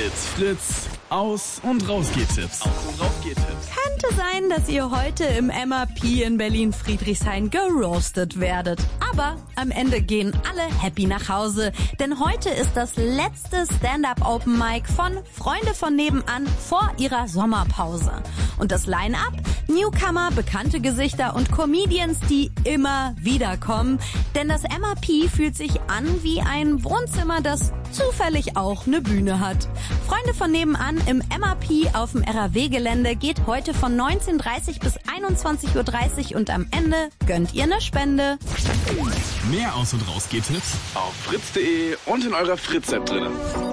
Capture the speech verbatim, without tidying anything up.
It's Fritz. Aus- und Rausgeht-Tipps. Aus- und Rausgeht-Tipps. Könnte sein, dass ihr heute im M A P in Berlin-Friedrichshain geroastet werdet. Aber am Ende gehen alle happy nach Hause. Denn heute ist das letzte Stand-Up-Open-Mic von Freunde von nebenan vor ihrer Sommerpause. Und das Line-Up? Newcomer, bekannte Gesichter und Comedians, die immer wieder kommen. Denn das M A P fühlt sich an wie ein Wohnzimmer, das zufällig auch eine Bühne hat. Freunde von nebenan im M A P auf dem R A W-Gelände geht heute von neunzehn Uhr dreißig bis einundzwanzig Uhr dreißig und am Ende gönnt ihr eine Spende. Mehr Aus- und Rausgeht-Tipps auf fritz punkt de und in eurer Fritz-App drin.